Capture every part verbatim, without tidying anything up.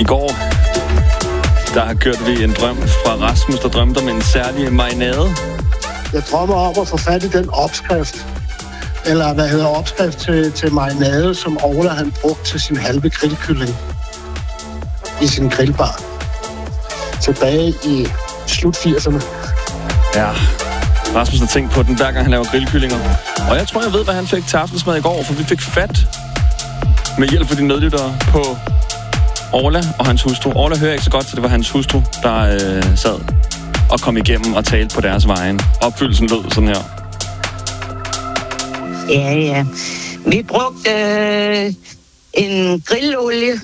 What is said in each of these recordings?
I går, der kørte vi en drøm fra Rasmus, der drømte om en særlig marinade. Jeg drømmer om at få fat i den opskrift, eller hvad hedder opskrift til, til marinade, som Ola han brugte til sin halve grillkylling i sin grillbar. Tilbage i slut firserne. Ja, Rasmus har tænkt på den, hver gang han laver grillkyllinger. Og jeg tror, jeg ved, hvad han fik til aftensmad i går, for vi fik fat med hjælp af de medlyttere på Orla og hans hustru. Orla hører ikke så godt, så det var hans hustru, der øh, sad og kom igennem og talte på deres vejen. Opfyldelsen lød sådan her. Ja, ja. Vi brugte øh, en grillolie,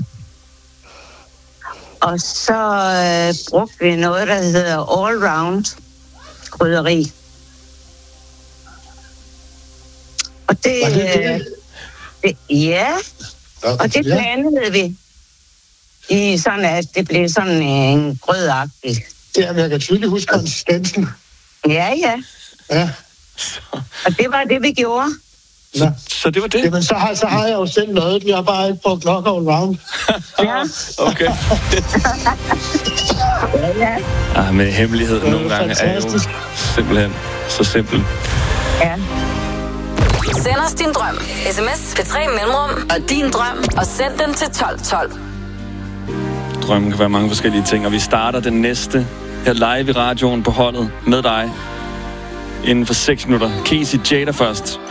og så øh, brugte vi noget, der hedder all-round krydderi. Og det, Var det det? øh, det ja, og det blandede vi i sådan, at det blev sådan en grødagtig. Ja, men jeg kan tydeligt huske konsistensen. Ja, ja. Ja. Og det var det, vi gjorde. Nå. Så det var det? Jamen, så har, så har jeg jo selv noget. Vi har bare ikke brugt nok all round. Ja. Okay. Ja, ja. Ah, med hemmelighed Det er nogle gange er jo fantastisk. simpelthen så simpelt. Ja. Send os din drøm. Sms til tre mellemrum og din drøm, og send den til tolv tolv. Drømmen kan være mange forskellige ting, og vi starter den næste her live i radioen på holdet med dig inden for seks minutter. Casey Jada først.